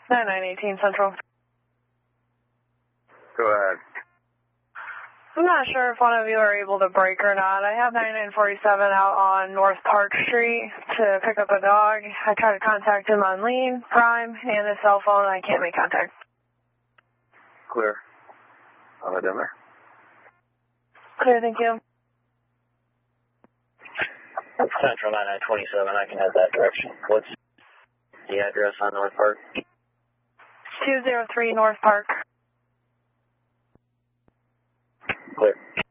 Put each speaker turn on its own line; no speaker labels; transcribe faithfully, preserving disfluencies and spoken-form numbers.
nine nine eighteen Central.
Go ahead.
I'm not sure if one of you are able to break or not. I have ninety-nine forty-seven out on North Park Street to pick up a dog. I tried to contact him on Lean, Prime, and his cell phone. I can't make contact.
Clear. I'll head in there.
Clear, thank you.
Central nine nine twenty-seven, I can head that direction. What's the address on North Park?
two oh three North Park.
Clear.